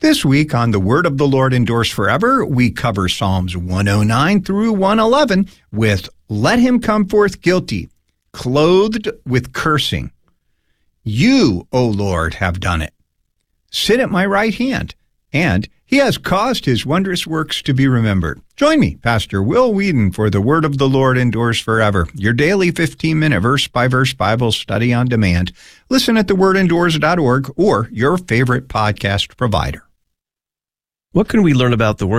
This week on The Word of the Lord Endures Forever, we cover Psalms 109 through 111 with Let Him Come Forth Guilty, Clothed with Cursing. You, O Lord, have done it. Sit at my right hand, and He has caused His wondrous works to be remembered. Join me, Pastor Will Whedon, for The Word of the Lord Endures Forever, your daily 15-minute verse-by-verse Bible study on demand. Listen at thewordendures.org or your favorite podcast provider. What can we learn about the work